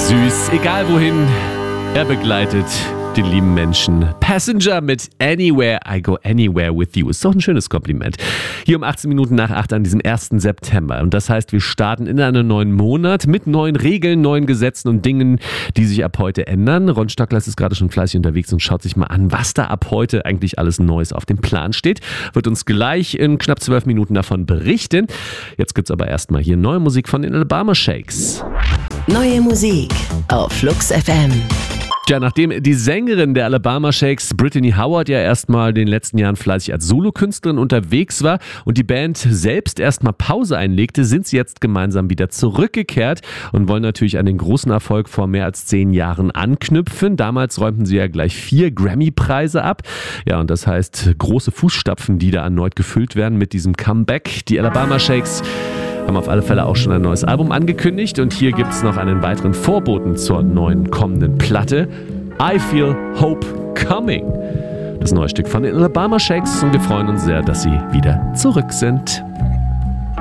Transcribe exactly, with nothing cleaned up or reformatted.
Süß, egal wohin, er begleitet den lieben Menschen. Passenger mit Anywhere, I Go Anywhere With You. Ist doch ein schönes Kompliment. Hier um achtzehn Minuten nach acht an diesem ersten September. Und das heißt, wir starten in einen neuen Monat mit neuen Regeln, neuen Gesetzen und Dingen, die sich ab heute ändern. Ron Stocklas ist gerade schon fleißig unterwegs und schaut sich mal an, was da ab heute eigentlich alles Neues auf dem Plan steht. Wird uns gleich in knapp zwölf Minuten davon berichten. Jetzt gibt's aber erstmal hier neue Musik von den Alabama Shakes. Neue Musik auf Flux F M. Tja, nachdem die Sängerin der Alabama Shakes, Brittany Howard, ja erstmal in den letzten Jahren fleißig als Solokünstlerin unterwegs war und die Band selbst erstmal Pause einlegte, sind sie jetzt gemeinsam wieder zurückgekehrt und wollen natürlich an den großen Erfolg vor mehr als zehn Jahren anknüpfen. Damals räumten sie ja gleich vier Grammy-Preise ab. Ja, und das heißt große Fußstapfen, die da erneut gefüllt werden mit diesem Comeback. Die Alabama Shakes haben auf alle Fälle auch schon ein neues Album angekündigt und hier gibt es noch einen weiteren Vorboten zur neuen kommenden Platte. I Feel Hope Coming. Das neue Stück von den Alabama Shakes und wir freuen uns sehr, dass sie wieder zurück sind.